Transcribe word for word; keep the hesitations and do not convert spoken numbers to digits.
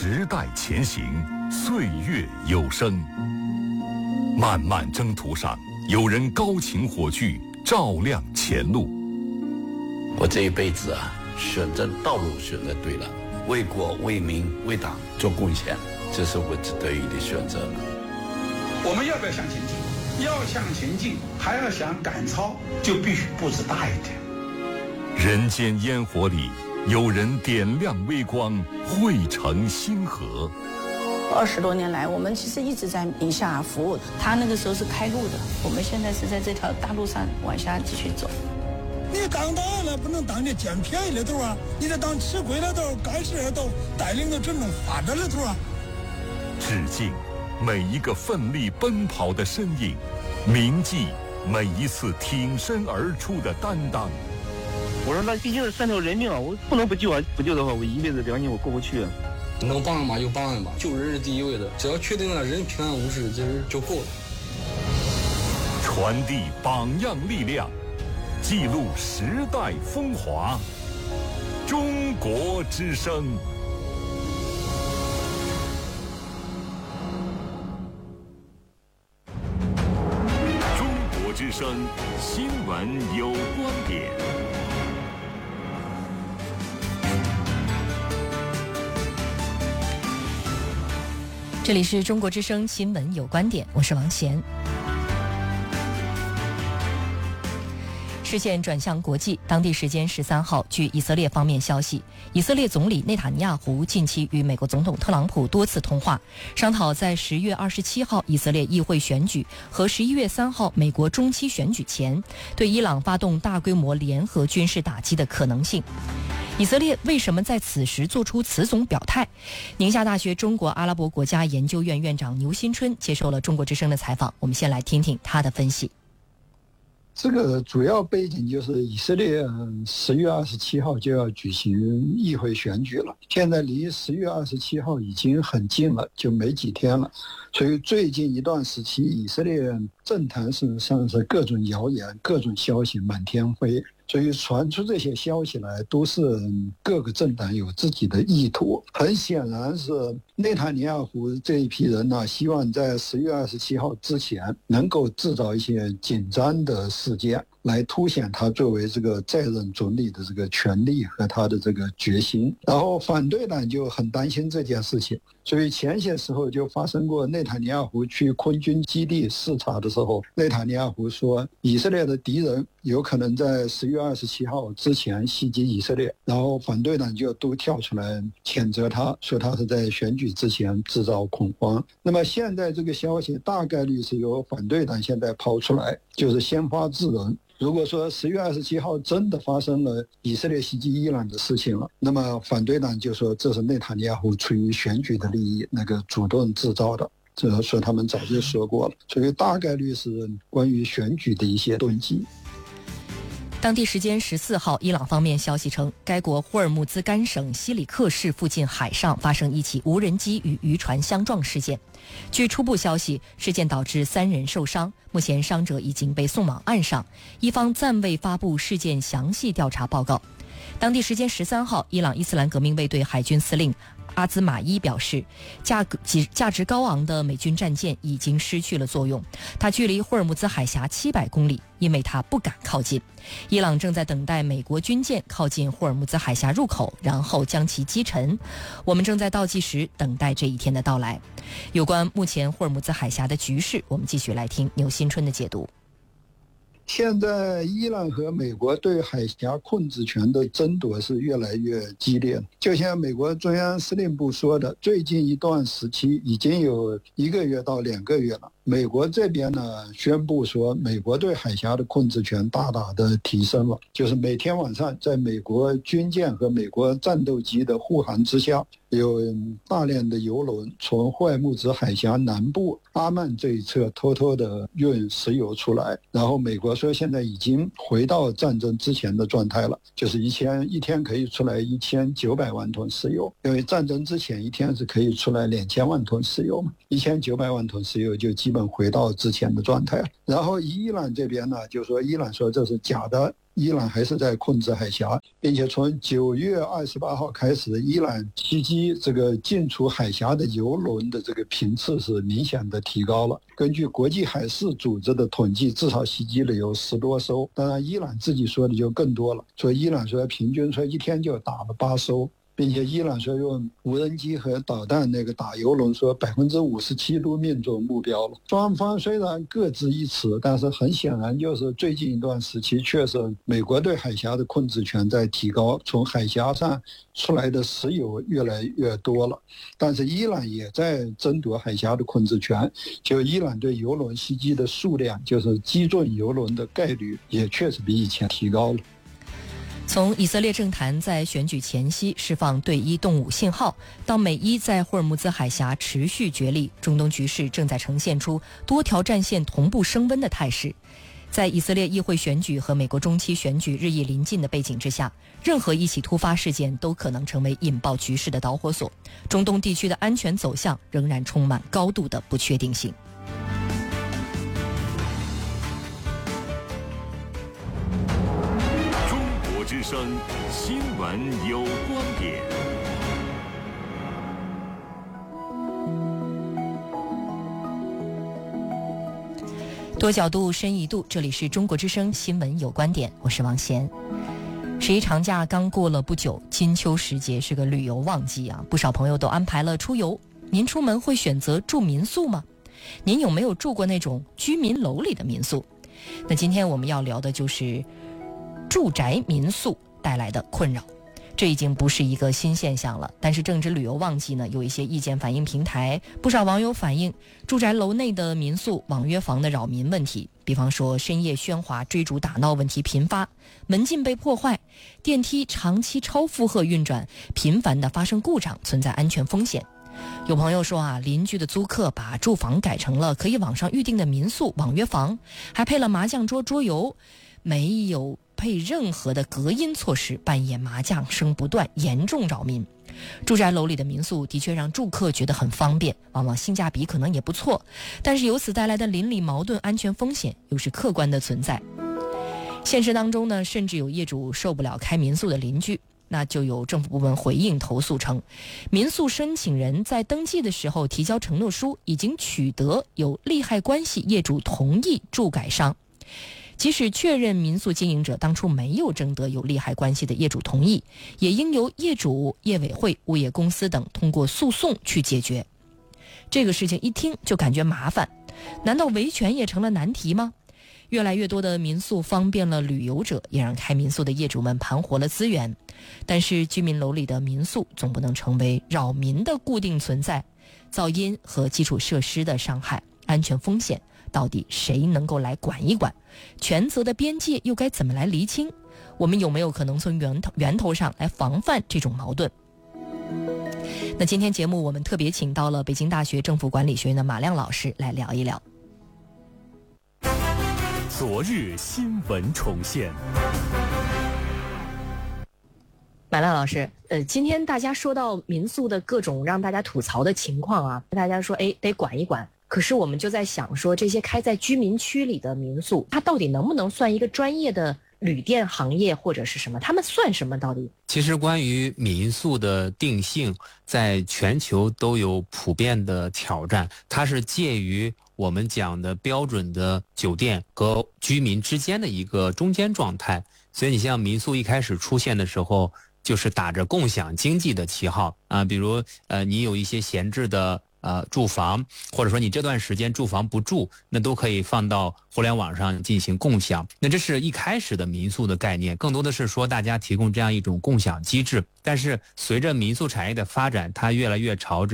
时代前行，岁月有声。漫漫征途上，有人高擎火炬，照亮前路。 我这一辈子啊，选择道路选择对了，为国为民为党做贡献，这是我值得意的选择。 我们要不要向前进？要向前进，还要想赶超，就必须步子大一点。 人间烟火里，有人点亮微光，汇成星河。 二十多年来，我们其实一直在宁夏服务。他那个时候是开路的，我们现在是在这条大路上往下继续走。 你当导演了，不能当你捡便宜的头啊！你得当吃亏的头、干事的头，带领着整种发展的头啊！ 致敬每一个奋力奔跑的身影，铭记每一次挺身而出的担当。 我说那毕竟是三条人命啊，我不能不救啊！不救的话，我一辈子良心我过不去啊！ 能帮嘛就帮吧，救人是第一位的，只要确定了人平安无事，这人就够了。 传递榜样力量，记录时代风华。中国之声。中国之声新闻有观点。 这里是中国之声新闻有观点，我是王贤。视线转向国际，当地时间十三号，据以色列方面消息，以色列总理内塔尼亚胡近期与美国总统特朗普多次通话，商讨在十月二十七号以色列议会选举和十一月三号美国中期选举前，对伊朗发动大规模联合军事打击的可能性。以色列为什么在此时做出此种表态？宁夏大学中国阿拉伯国家研究院院长牛新春接受了中国之声的采访，我们先来听听他的分析。 这个主要背景就是以色列十月二十七号就要举行议会选举了，现在离十月二十七号已经很近了，就没几天了。所以最近一段时期，以色列政坛事实上是各种谣言、各种消息满天飞。所以传出这些消息来，都是各个政党有自己的意图。很显然是内塔尼亚胡这一批人呢、啊，希望在十月二十七号之前能够制造一些紧张的事件，来凸显他作为这个在任总理的这个权力和他的这个决心。然后反对党就很担心这件事情，所以前些时候就发生过内塔尼亚胡去空军基地视察的时候，内塔尼亚胡说以色列的敌人有可能在十月二十七号之前袭击以色列，然后反对党就都跳出来谴责他，说他是在选举之前制造恐慌。那么现在这个消息大概率是由反对党现在抛出来，就是先发制人。如果说十月二十七号真的发生了以色列袭击伊朗的事情了，那么反对党就说这是内塔尼亚胡出于选举的利益那个主动制造的，这说他们早就说过了，所以大概率是关于选举的一些动机。 当地时间十四号，伊朗方面消息称，该国霍尔木兹干省西里克市附近海上发生一起无人机与渔船相撞事件。据初步消息，事件导致三人受伤，目前伤者已经被送往岸上，伊方暂未发布事件详细调查报告。当地时间十三号，伊朗伊斯兰革命卫队海军司令阿兹马伊表示，价格价值高昂的美军战舰已经失去了作用，它距离霍尔木兹海峡七百公里，因为它不敢靠近。伊朗正在等待美国军舰靠近霍尔木兹海峡入口，然后将其击沉。我们正在倒计时，等待这一天的到来。有关目前霍尔木兹海峡的局势，我们继续来听牛新春的解读。 现在伊朗和美国对海峡控制权的争夺是越来越激烈，就像美国中央司令部说的，最近一段时期已经有一个月到两个月了，美国这边呢宣布说，美国对海峡的控制权大大的提升了，就是每天晚上在美国军舰和美国战斗机的护航之下，有大量的油轮从霍尔木兹海峡南部阿曼这一侧偷偷的运石油出来，然后美国说现在已经回到战争之前的状态了，就是一千一天可以出来一千九百万吨石油，因为战争之前一天是可以出来两千万吨石油嘛，一千九百万吨石油就基本本回到之前的状态。然后伊朗这边呢，就说伊朗说这是假的，伊朗还是在控制海峡，并且从九月二十八号开始，伊朗袭击这个进出海峡的油轮的这个频次是明显的提高了。根据国际海事组织的统计，至少袭击了有十多艘，当然伊朗自己说的就更多了，所以伊朗说平均说一天就打了八艘。并且伊朗说用无人机和导弹那个打油轮，说百分之五十七都命中目标了。双方虽然各执一词，但是很显然就是最近一段时期确实美国对海峡的控制权在提高，从海峡上出来的石油越来越多了，但是伊朗也在争夺海峡的控制权，就伊朗对油轮袭击的数量，就是击中油轮的概率也确实比以前提高了。 从以色列政坛在选举前夕释放对伊动武信号，到美伊在霍尔木兹海峡持续角力，中东局势正在呈现出多条战线同步升温的态势。在以色列议会选举和美国中期选举日益临近的背景之下，任何一起突发事件都可能成为引爆局势的导火索。中东地区的安全走向仍然充满高度的不确定性。 之声新闻有观点。 多角度深一度，这里是中国之声新闻有观点，我是王贤。十一长假刚过了不久，金秋时节是个旅游旺季啊，不少朋友都安排了出游。您出门会选择住民宿吗？您有没有住过那种居民楼里的民宿？那今天我们要聊的就是住宅民宿带来的困扰。这已经不是一个新现象了，但是正值旅游旺季呢，有一些意见反映平台，不少网友反映住宅楼内的民宿网约房的扰民问题，比方说深夜喧哗、追逐打闹问题频发，门禁被破坏，电梯长期超负荷运转，频繁的发生故障，存在安全风险。有朋友说啊，邻居的租客把住房改成了可以网上预订的民宿网约房，还配了麻将桌桌游，没有配任何的隔音措施，半夜麻将声不断，严重扰民。住宅楼里的民宿的确让住客觉得很方便，往往性价比可能也不错，但是由此带来的邻里矛盾、安全风险又是客观的存在。现实当中呢，甚至有业主受不了开民宿的邻居，那就有政府部门回应投诉称，民宿申请人在登记的时候提交承诺书，已经取得有利害关系业主同意住改商。即使确认民宿经营者当初没有征得有利害关系的业主同意，也应由业主、业委会、物业公司等通过诉讼去解决。这个事情一听就感觉麻烦，难道维权也成了难题吗？越来越多的民宿方便了旅游者，也让开民宿的业主们盘活了资源。但是居民楼里的民宿总不能成为扰民的固定存在，噪音和基础设施的伤害、安全风险到底谁能够来管一管？权责的边界又该怎么来厘清？我们有没有可能从源头源头上来防范这种矛盾？那今天节目我们特别请到了北京大学政府管理学院的马亮老师来聊一聊。 昨日新闻重现。 马亮老师，呃，今天大家说到民宿的各种让大家吐槽的情况啊，大家说，哎，得管一管。可是我们就在想说，这些开在居民区里的民宿，它到底能不能算一个专业的旅店行业或者是什么？他们算什么到底？ 其实关于民宿的定性，在全球都有普遍的挑战，它是介于我们讲的标准的酒店和居民之间的一个中间状态。所以你像民宿一开始出现的时候，就是打着共享经济的旗号啊，比如呃，你有一些闲置的呃，住房，或者说你这段时间住房不住，那都可以放到互联网上进行共享。那这是一开始的民宿的概念，更多的是说大家提供这样一种共享机制。但是随着民宿产业的发展，它越来越朝着